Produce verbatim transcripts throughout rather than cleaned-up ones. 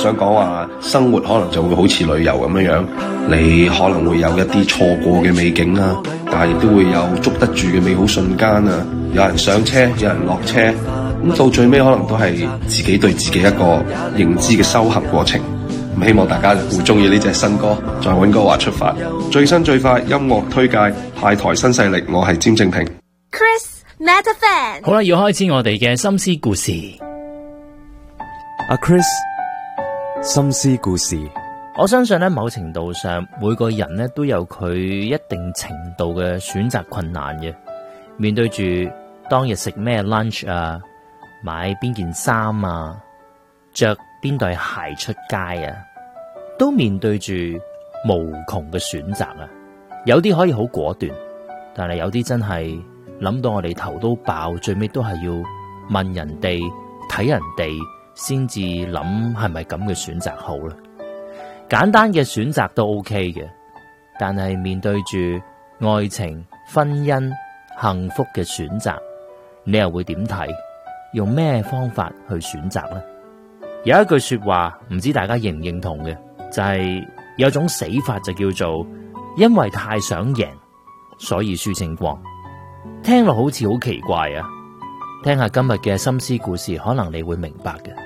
想講話，生活可能就會好似旅遊咁樣樣，你可能會有一啲錯過嘅美景啊，但係亦都會有捉得住嘅美好瞬間啊。有人上車，有人落車，咁到最尾可能都係自己對自己一個認知嘅修行過程。咁希望大家會中意呢隻新歌，在溫哥華出發，最新最快音樂推介，派台新勢力，我係詹正平。 Chris Meta Fan， 好啦，要開始我哋嘅心思故事。 阿 Chris， 心思故事。 我相信咧，某程度上每個人咧都有佢一定程度嘅選擇困難嘅。面對住當日食咩 lunch 啊，買邊件衫啊，着邊對鞋出街啊，都面對住無窮嘅選擇啊。有啲可以好果斷，但係有啲真係諗到我哋頭都爆，最尾都係要問人哋睇人哋先至諗係咪咁嘅選擇好啦。簡單嘅選擇都 OK 嘅，但係面對住愛情、婚姻、幸福嘅選擇，你又會點睇？用咩方法去選擇呢？有一句說話，唔知大家認唔認同嘅，就係有種死法就叫做因為太想贏，所以輸清光。聽落好似好奇怪啊！聽下今日嘅心思故事，可能你會明白嘅。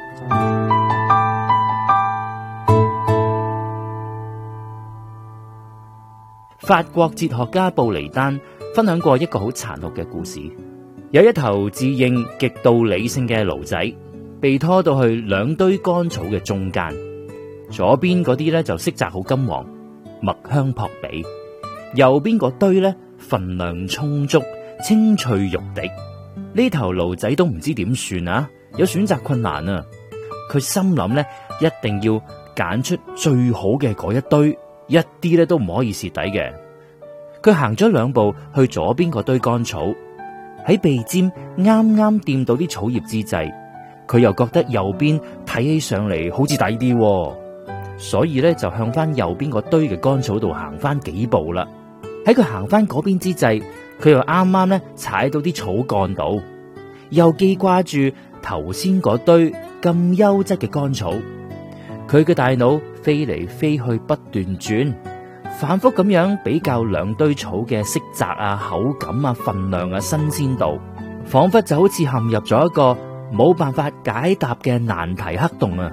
法國哲學家布尼丹分享過一個好殘酷嘅故事，有一頭自認極度理性嘅驢仔，被拖到去兩堆乾草嘅中間，左邊嗰啲咧就色澤好金黃，麥香撲鼻；右邊嗰堆咧份量充足，清脆欲滴。呢頭驢仔都唔知點算啊，有選擇困難啊！佢心諗咧，一定要揀出最好嘅嗰一堆，一啲咧都唔可以蝕底嘅。佢行咗兩步去左邊嗰堆乾草，喺鼻尖啱啱掂到啲草葉之際，佢又覺得右邊睇起上嚟好似抵啲，所以咧就向翻右邊嗰堆嘅乾草度行翻幾步啦。喺佢行翻嗰邊之際，佢又啱啱咧踩到啲草幹度，又記掛住頭先嗰堆咁優質嘅乾草。佢嘅大腦飛嚟飛去不斷轉，反覆咁樣比較兩堆草嘅色澤啊、口感啊、份量啊、新鮮度，仿佛就好似陷入咗一個冇辦法解答嘅難題黑洞啊！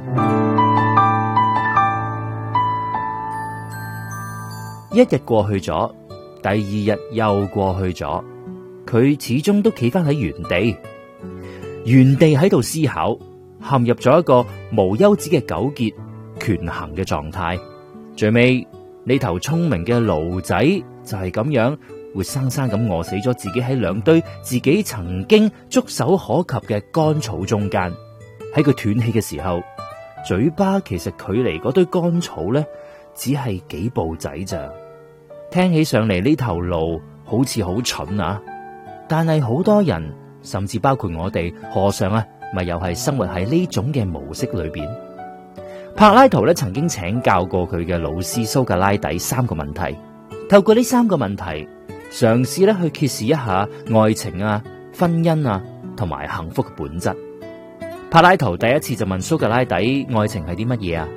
一日過去咗，第二日又過去咗，佢始終都企翻喺原地，原地喺度思考，陷入咗一個無休止嘅糾結、權衡嘅狀態。最尾呢頭聰明嘅驢仔就係咁樣活生生咁餓死咗自己喺兩堆自己曾經觸手可及嘅乾草中間。喺佢斷氣嘅時候，嘴巴其實距離嗰堆乾草咧只係幾步仔咋。聽起上嚟呢頭驢好似好蠢啊，但係好多人甚至包括我哋和尚啊，咪又係生活喺呢種嘅模式裏邊。柏拉圖咧曾經請教過佢嘅老師蘇格拉底三個問題，透過呢三個問題嘗試咧去揭示一下愛情啊、婚姻啊同埋幸福嘅本質。柏拉圖第一次就問蘇格拉底愛情係啲乜嘢啊？